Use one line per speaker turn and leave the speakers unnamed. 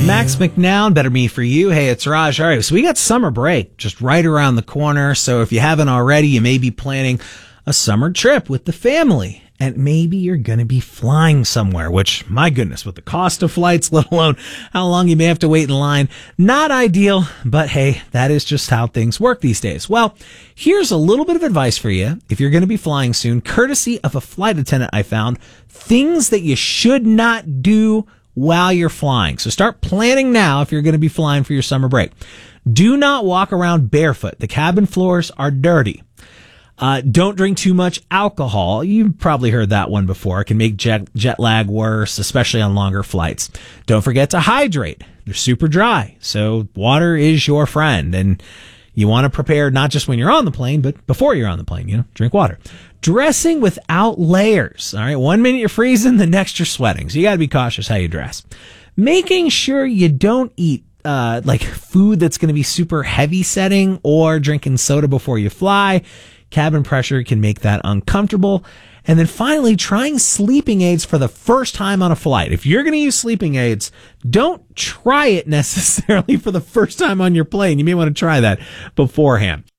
Max McNown, Better Me For You. Hey, it's Raj. All right, so we got summer break just right around the corner. So if you haven't already, you may be planning a summer trip with the family. And maybe you're going to be flying somewhere, which, my goodness, with the cost of flights, let alone how long you may have to wait in line, not ideal, but hey, that is just how things work these days. Well, here's a little bit of advice for you if you're going to be flying soon, courtesy of a flight attendant I found, things that you should not do while you're flying. So start planning now if you're going to be flying for your summer break. Do not walk around barefoot. The cabin floors are dirty. Don't drink too much alcohol. You've probably heard that one before. It can make jet lag worse, especially on longer flights. Don't forget to hydrate. They're super dry, so water is your friend. And you want to prepare not just when you're on the plane, but before you're on the plane, drink water. Dressing without layers. All right, 1 minute you're freezing, the next you're sweating. So you got to be cautious how you dress. Making sure you don't eat like food that's going to be super heavy setting or drinking soda before you fly. Cabin pressure can make that uncomfortable. And then finally, trying sleeping aids for the first time on a flight. If you're going to use sleeping aids, don't try it necessarily for the first time on your plane. You may want to try that beforehand.